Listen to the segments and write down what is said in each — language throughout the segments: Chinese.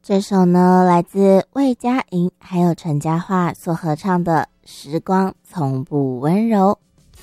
这首呢来自魏佳莹还有陈嘉桦所合唱的《时光从不温柔》。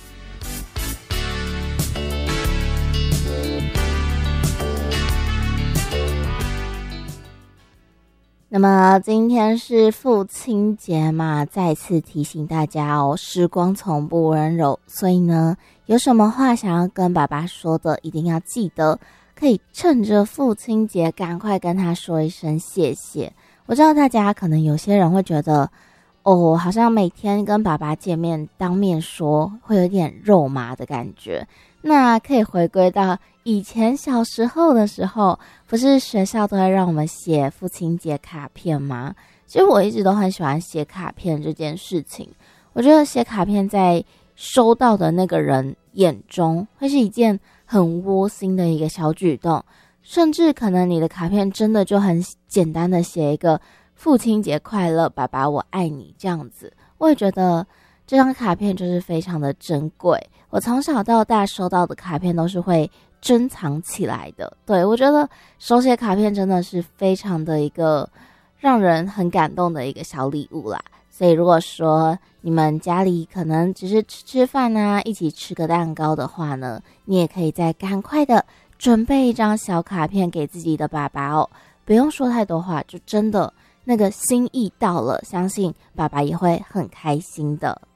那么今天是父亲节嘛，再次提醒大家哦，时光从不温柔，所以呢，有什么话想要跟爸爸说的，一定要记得可以趁着父亲节赶快跟他说一声谢谢。我知道大家可能有些人会觉得哦，好像每天跟爸爸见面当面说会有点肉麻的感觉，那可以回归到以前小时候的时候，不是学校都会让我们写父亲节卡片吗？其实我一直都很喜欢写卡片这件事情，我觉得写卡片在收到的那个人眼中会是一件很窝心的一个小举动，甚至可能你的卡片真的就很简单的写一个父亲节快乐，爸爸我爱你这样子，我也觉得这张卡片就是非常的珍贵。我从小到大收到的卡片都是会珍藏起来的，对，我觉得手写卡片真的是非常的一个让人很感动的一个小礼物啦。所以如果说你们家里可能只是吃饭啊，一起吃个蛋糕的话呢，你也可以再赶快的准备一张小卡片给自己的爸爸哦，不用说太多话，就真的那个心意到了，相信爸爸也会很开心的。